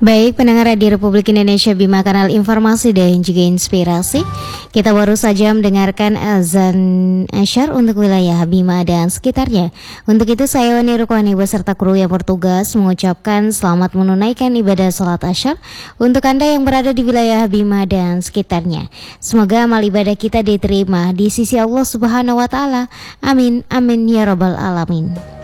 Baik pendengar di Republik Indonesia Bima, kanal informasi dan juga inspirasi. Kita baru saja mendengarkan azan Asyar untuk wilayah Bima dan sekitarnya. Untuk itu saya Wani Rukwani beserta kru yang bertugas mengucapkan selamat menunaikan ibadah salat Asyar untuk Anda yang berada di wilayah Bima dan sekitarnya. Semoga amal ibadah kita diterima di sisi Allah Subhanahu wa taala. Amin amin ya rabbal alamin.